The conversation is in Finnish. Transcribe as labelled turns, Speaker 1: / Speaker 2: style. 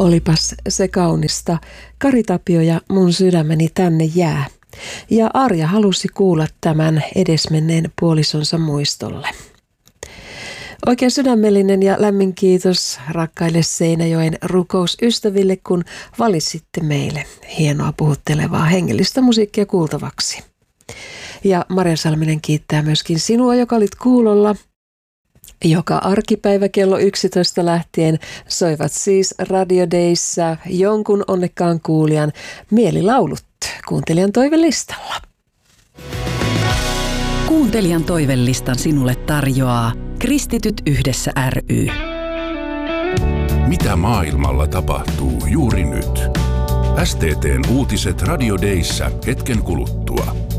Speaker 1: Olipas se kaunista. Kari Tapio ja Mun sydämeni tänne jää. Ja Arja halusi kuulla tämän edesmenneen puolisonsa muistolle. Oikein sydämellinen ja lämmin kiitos rakkaille Seinäjoen rukousystäville, kun valitsitte meille hienoa puhuttelevaa hengellistä musiikkia kuultavaksi. Ja Marja Salminen kiittää myöskin sinua, joka olit kuulolla. Joka arkipäivä kello 11 lähtien soivat siis Radio Dayssä jonkun onnekkaan kuulijan mielilaulut kuuntelijan toivelistalla.
Speaker 2: Kuuntelijan toivelistan sinulle tarjoaa Kristityt yhdessä ry.
Speaker 3: Mitä maailmalla tapahtuu juuri nyt? STT:n uutiset Radio Dayssä hetken kuluttua.